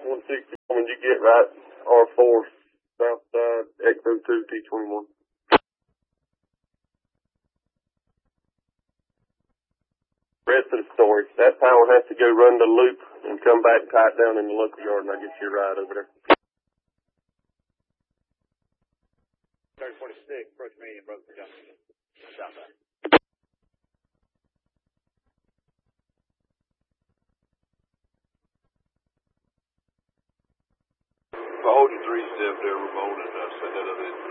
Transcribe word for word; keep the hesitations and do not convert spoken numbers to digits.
one sixty, when you get right, R four, south side, X O two, T twenty-one. Rest of the story. That power has to go run the loop and come back tight down in the local yard, and I get you a ride over there. thirty forty-six, approach median, Broken Junction. Southbound. If I hold you three step there, Ramon, and uh, send that other